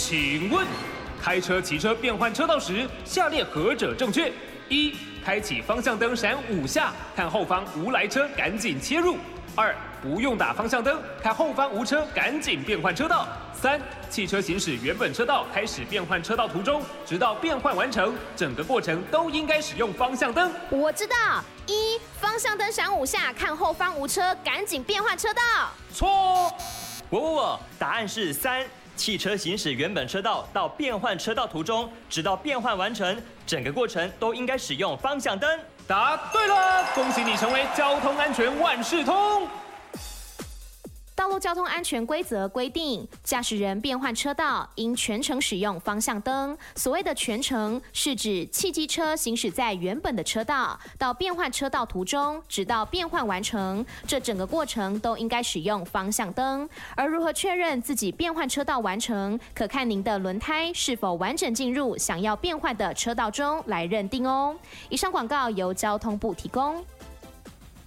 请问，开车、骑车变换车道时，下列何者正确？一、开启方向灯闪5下，看后方无来车，赶紧切入。2、不用打方向灯，看后方无车，赶紧变换车道。3、汽车行驶原本车道，开始变换车道途中，直到变换完成，整个过程都应该使用方向灯。 我知道，一方向灯闪5下，看后方无车，赶紧变换车道。 错。 答案是3。汽车行驶原本车道到变换车道途中，直到变换完成，整个过程都应该使用方向灯。 答对了，恭喜你成为交通安全万事通。 道路交通安全规则规定，驾驶人变换车道应全程使用方向灯。所谓的全程，是指汽机车行驶在原本的车道，到变换车道途中，直到变换完成，这整个过程都应该使用方向灯。而如何确认自己变换车道完成，可看您的轮胎是否完整进入想要变换的车道中来认定哦。以上广告由交通部提供。